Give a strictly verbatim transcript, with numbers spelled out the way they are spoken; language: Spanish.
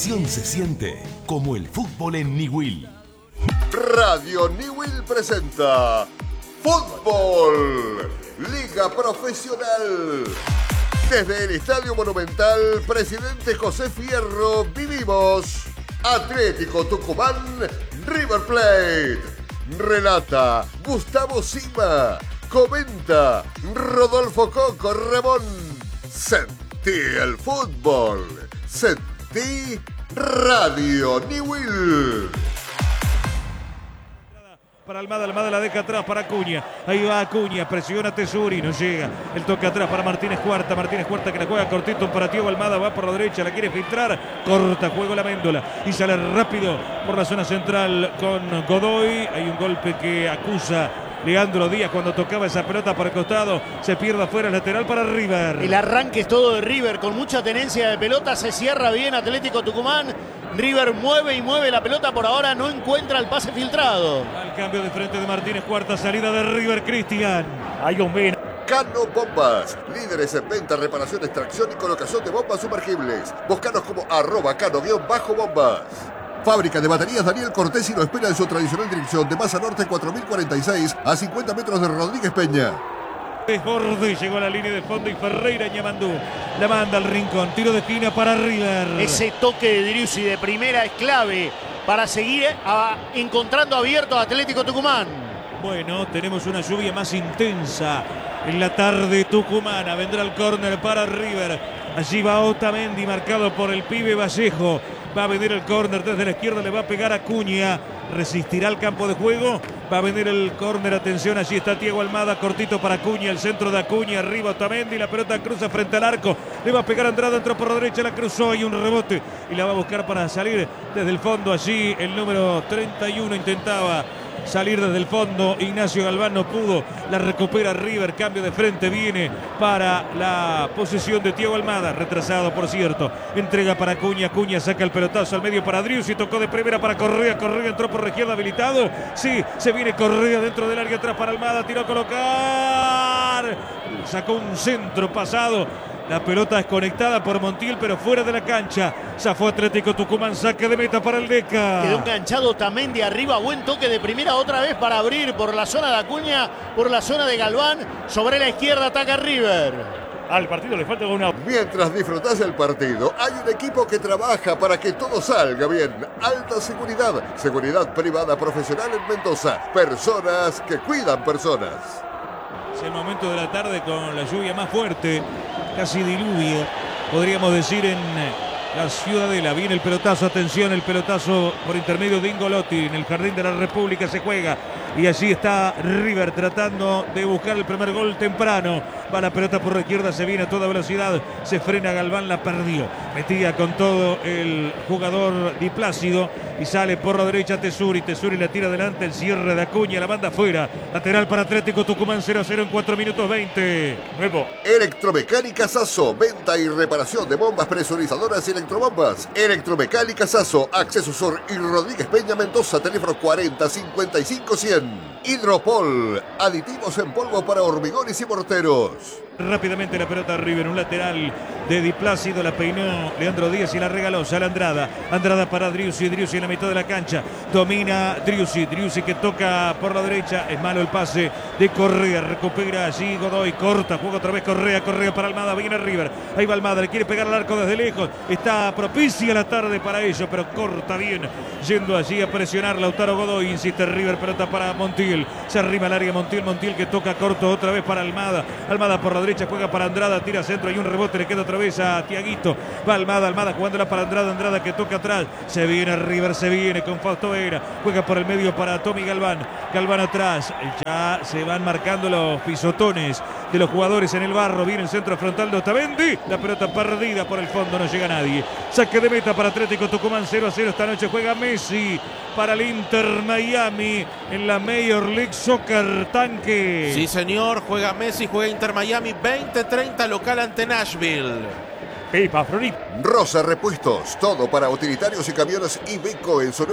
pasión se siente como el fútbol en Ñiwil. Radio Ñiwil presenta Fútbol, Liga Profesional. Desde el Estadio Monumental Presidente José Fierro vivimos Atlético Tucumán, River Plate. Relata Gustavo Sima. Comenta Rodolfo Coco Ramón. Sentí el fútbol. Sentí Radio Ñiwil. Para Almada, Almada la deja atrás para Acuña. Ahí va Acuña, presiona Tesuri, no llega. El toque atrás para Martínez Cuarta. Martínez Cuarta que la juega cortito para Tiago Almada. Va por la derecha, la quiere filtrar. Corta juego la Méndola. Y sale rápido por la zona central con Godoy. Hay un golpe que acusa Leandro Díaz cuando tocaba esa pelota por el costado. Se pierde afuera el lateral para River. El arranque es todo de River con mucha tenencia de pelota. Se cierra bien Atlético Tucumán. River mueve y mueve la pelota. Por ahora no encuentra el pase filtrado. Al cambio de frente de Martínez Cuarta. Salida de River, Cristian. Hay un bien. Cano Bombas, líderes en venta, reparación, extracción y colocación de bombas sumergibles. Búscanos como arroba cano-bombas. Fábrica de baterías Daniel Cortesi lo espera en su tradicional dirección de Masa Norte cuatro mil cuarenta y seis a cincuenta metros de Rodríguez Peña. Desborde, llegó a la línea de fondo y Ferreira Ñamandú la manda al rincón. Tiro de esquina para River. Ese toque de Driussi de primera es clave para seguir a, encontrando abierto a Atlético Tucumán. Bueno, tenemos una lluvia más intensa en la tarde tucumana. Vendrá el córner para River. Allí va Otamendi marcado por el pibe Vallejo. Va a venir el córner desde la izquierda, le va a pegar a Acuña. Resistirá el campo de juego. Va a venir el córner, atención, allí está Tiago Almada, cortito para Acuña, el centro de Acuña, arriba Otamendi, la pelota cruza frente al arco. Le va a pegar a Andrada, entró por la derecha, la cruzó, hay un rebote y la va a buscar para salir desde el fondo. Allí el número treinta y uno intentaba salir desde el fondo, Ignacio Galván no pudo, la recupera River, cambio de frente, viene para la posesión de Tiago Almada, retrasado por cierto, entrega para Acuña, Acuña saca el pelotazo al medio para Driussi, tocó de primera para Correa, Correa entró por la izquierda habilitado, sí, se viene Correa dentro del área atrás para Almada, tiró a colocar, sacó un centro pasado. La pelota es conectada por Montiel, pero fuera de la cancha. Ya fue Atlético Tucumán, saque de meta para el Deca. Quedó enganchado Otamendi arriba, buen toque de primera otra vez para abrir por la zona de Acuña, por la zona de Galván. Sobre la izquierda ataca River. Al partido le falta una... Mientras disfrutás del partido, hay un equipo que trabaja para que todo salga bien. Alta seguridad, seguridad privada profesional en Mendoza. Personas que cuidan personas. Es el momento de la tarde con la lluvia más fuerte, casi diluvia, podríamos decir, en la Ciudadela. Viene el pelotazo, atención, el pelotazo por intermedio de Ingolotti. En el Jardín de la República se juega y allí está River tratando de buscar el primer gol temprano. Va la pelota por la izquierda, se viene a toda velocidad, se frena Galván, la perdió. Metía con todo el jugador Di Plácido y sale por la derecha Tesuri. Tesuri la tira adelante, el cierre de Acuña, la banda afuera. Lateral para Atlético Tucumán, cero a cero en cuatro minutos veinte. Nuevo. Electromecánica Sasso, venta y reparación de bombas presurizadoras y electrobombas. Electromecánica Sasso, Acceso Sur y Rodríguez Peña Mendoza, teléfono cuarenta cincuenta y cinco cien. Hidropol, aditivos en polvo para hormigones y morteros. Rápidamente la pelota a River, un lateral de Di Plácido, la peinó Leandro Díaz y la regaló, sale Andrada, Andrada para Driussi, Driussi en la mitad de la cancha, domina Driussi, Driussi que toca por la derecha, es malo el pase de Correa, recupera allí Godoy, corta, juega otra vez Correa, Correa para Almada, viene River, ahí va Almada, le quiere pegar al arco desde lejos, está propicia la tarde para ello, pero corta bien, yendo allí a presionar Lautaro Godoy, insiste River, pelota para Montiel, se arrima al área Montiel, Montiel que toca corto otra vez para Almada, Almada por la derecha, juega para Andrada, tira centro, hay un rebote, le queda otra vez a Tiaguito, va Almada, Almada jugándola para Andrada, Andrada que toca atrás, se viene River, se viene con Fausto Vera, juega por el medio para Tommy Galván, Galván atrás, ya se van marcando los pisotones de los jugadores en el barro, viene el centro frontal de Otamendi, la pelota perdida por el fondo, no llega nadie, saque de meta para Atlético Tucumán, cero a cero esta noche, juega Messi para el Inter Miami en la Major League Soccer, Tanque. Sí señor, juega Messi, juega Inter Miami, veinte treinta local ante Nashville. Pepa Florita. Rosa Repuestos, todo para utilitarios y camiones Iveco en su